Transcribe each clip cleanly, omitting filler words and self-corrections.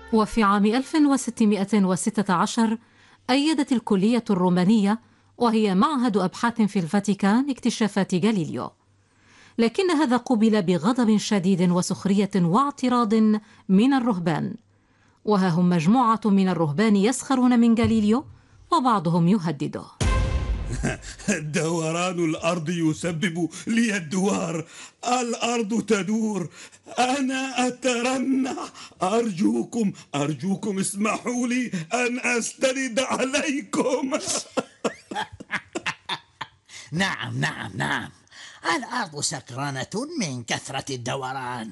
وفي عام 1616 أيدت الكلية الرومانية وهي معهد أبحاث في الفاتيكان اكتشافات غاليليو، لكن هذا قُبل بغضب شديد وسخرية واعتراض من الرهبان، وها هم مجموعة من الرهبان يسخرون من غاليليو وبعضهم يهدده. دوران الأرض يسبب لي الدوار، الأرض تدور، أنا أترنح. أرجوكم اسمحوا لي أن أستند عليكم. نعم نعم نعم، الأرض سكرانة من كثرة الدوران.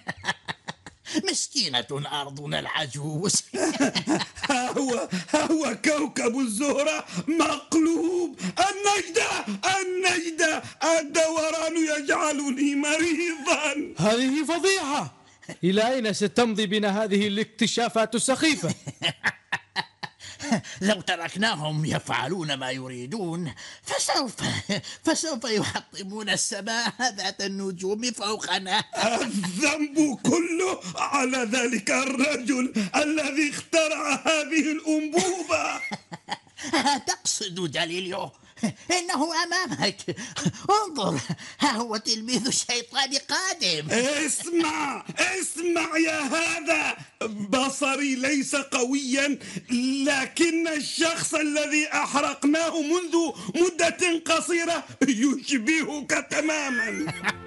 مسكينة أرضنا العجوز. هو كوكب الزهرة مقلوب. النجدة الدوران يجعلني مريضا. هذه فضيحة. إلى أين ستمضي بنا هذه الاكتشافات السخيفة؟ لو تركناهم يفعلون ما يريدون فسوف يحطمون السماء ذات النجوم فوقنا. الذنب كله على ذلك الرجل الذي اخترع هذه الأنبوبة. تقصد غاليليو؟ إنه أمامك، انظر، ها هو تلميذ الشيطان قادم. اسمع يا هذا، بصري ليس قويا، لكن الشخص الذي أحرقناه منذ مدة قصيرة يشبهك تماما.